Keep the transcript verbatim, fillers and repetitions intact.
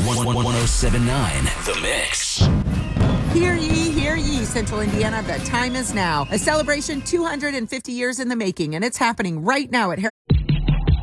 oh seven point nine The Mix. Hear ye, hear ye, Central Indiana. The time is now. A celebration two hundred fifty years in the making, and it's happening right now at Harry.